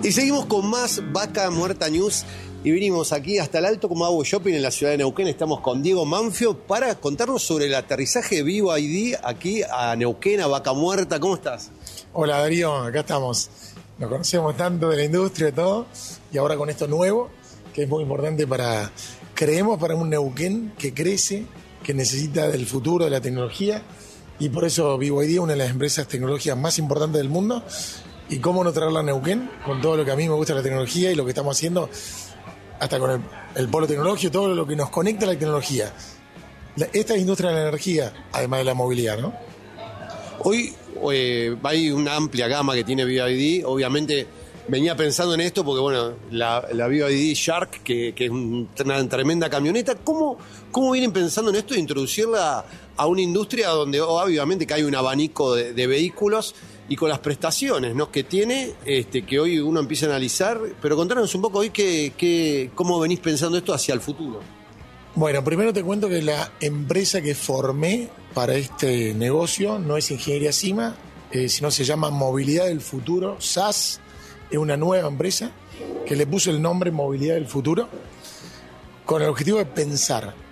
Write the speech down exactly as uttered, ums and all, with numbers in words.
Y seguimos con más Vaca Muerta News y vinimos aquí hasta el Alto Comahue Shopping en la ciudad de Neuquén. Estamos con Diego Manfio para contarnos sobre el aterrizaje de Vivo I D aquí a Neuquén, a Vaca Muerta. ¿Cómo estás? Hola Darío, acá estamos. Nos conocemos tanto de la industria y todo, y ahora con esto nuevo, que es muy importante para, creemos, para un Neuquén que crece, que necesita del futuro, de la tecnología, y por eso Vivo I D es una de las empresas tecnológicas más importantes del mundo. Y cómo no traerla a Neuquén, con todo lo que a mí me gusta la tecnología y lo que estamos haciendo, hasta con el, el polo tecnológico, todo lo que nos conecta a la tecnología. La, esta es industria de la energía, además de la movilidad, ¿no? Hoy eh, hay una amplia gama que tiene Vivo I D. Obviamente venía pensando en esto porque, bueno, la, la Vivo I D Shark, que, que es un, una tremenda camioneta. ¿Cómo, ¿Cómo vienen pensando en esto de introducirla a una industria donde obviamente que hay un abanico de, de vehículos y con las prestaciones, ¿no?, que tiene, este, que hoy uno empieza a analizar? Pero contanos un poco hoy que, que, cómo venís pensando esto hacia el futuro. Bueno, primero te cuento que la empresa que formé para este negocio no es Ingeniería Cima, eh, sino se llama Movilidad del Futuro, S A S. Es una nueva empresa que le puso el nombre Movilidad del Futuro con el objetivo de pensar